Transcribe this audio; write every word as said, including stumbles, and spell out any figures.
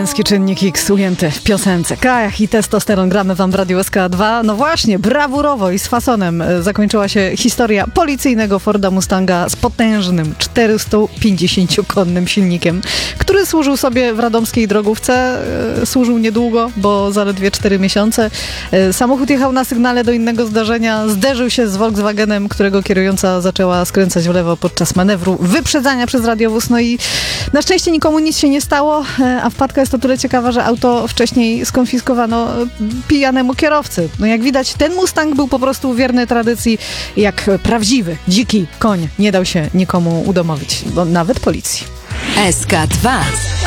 Męski czynnik X ujęty w piosence Kajach i testosteron gramy wam w Radiu S K dwa. No właśnie, brawurowo i z fasonem zakończyła się historia policyjnego Forda Mustanga z potężnym czterystupięćdziesięciokonnym silnikiem, który służył sobie w radomskiej drogówce. Służył niedługo, bo zaledwie cztery miesiące. Samochód jechał na sygnale do innego zdarzenia, zderzył się z Volkswagenem, którego kierująca zaczęła skręcać w lewo podczas manewru wyprzedzania przez radiowóz. No i na szczęście nikomu nic się nie stało, a wpadka jest o tyle ciekawa, że auto wcześniej skonfiskowano pijanemu kierowcy. No jak widać, ten Mustang był po prostu wierny tradycji, jak prawdziwy, dziki koń. Nie dał się nikomu udomowić, bo nawet policji. S K dwa.